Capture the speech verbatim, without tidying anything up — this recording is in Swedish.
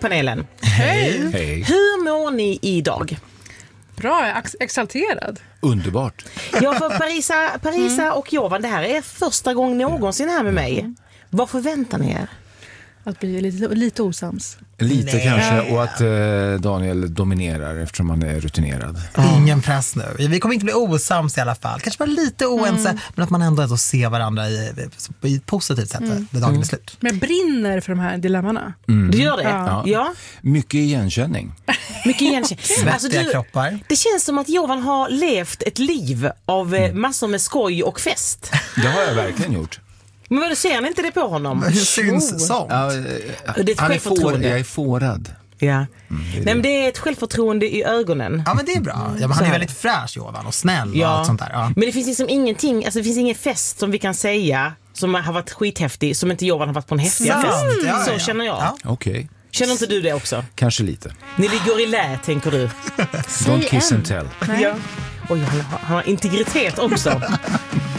panelen. Hej. Hej. Hur mår ni idag? Bra, ex- exalterad. Underbart. Ja, för Parisa, Parisa och Jovan, det här är första gången någonsin här med mig. Vad förväntar ni er? Att bli lite, lite osams. Lite Nej. kanske, och att eh, Daniel dominerar eftersom han är rutinerad. Ingen press nu. Vi kommer inte bli osams i alla fall. Kanske bara lite oense, mm. men att man ändå, ändå ser varandra i, i ett positivt sätt mm. när dagen är slut. Men jag brinner för de här dilemmana. Mm. Du gör det? Ja. Ja. Mycket igenkänning. Mycket igenkänning. Svettiga Alltså, du, kroppar. det känns som att Jovan har levt ett liv av mm. massor med skoj och fest. Det har jag verkligen gjort. Men vad, ser ni inte det på honom? Hur syns sånt? Ja, Det är ett han är självförtroende. får, jag är fårad. Ja. Mm, det, är Nej, men det är ett självförtroende i ögonen. Ja, men det är bra. Ja, men han är väldigt fräsch, Jovan, och snäll och Ja. allt sånt där. Ja. Men det finns liksom ingenting, alltså det finns ingen fest som vi kan säga som har varit skithäftig som inte Jovan har varit på en häftig Sant. fest. Ja, Så ja. känner jag. Ja. Okej, okay. Känner inte du det också? kanske lite. Ni ligger i lä, tänker du? Don't kiss and tell. Ja. Oj, han har, han har integritet också.